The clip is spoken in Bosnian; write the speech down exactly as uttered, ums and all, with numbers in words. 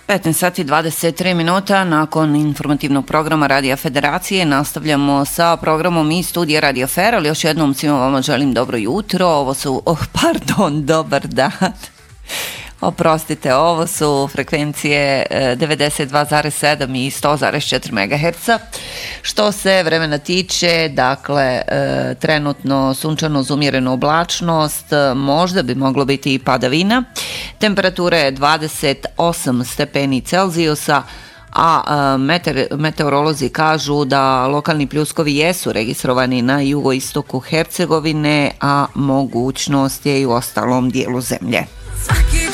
petnaest sati i dvadeset tri minuta nakon informativnog programa Radija Federacije nastavljamo sa programom iz studija Radio Fair, ali još jednom svima vama želim dobro jutro. Ovo su, oh, pardon, dobar dan. Oprostite, ovo su frekvencije devedeset dva zarez sedam i sto zarez četiri megaherca. Što se vremena tiče, dakle, trenutno sunčano uz umjerenu oblačnost, možda bi moglo biti i padavina. Temperatura je dvadeset osam stepeni Celzijusa, a meteor, meteorolozi kažu da lokalni pljuskovi jesu registrovani na jugoistoku Hercegovine, a mogućnost je i u ostalom dijelu zemlje.